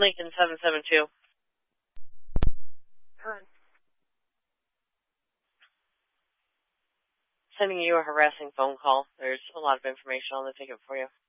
Lincoln 772. Sending you a harassing phone call. There's a lot of information on the ticket for you.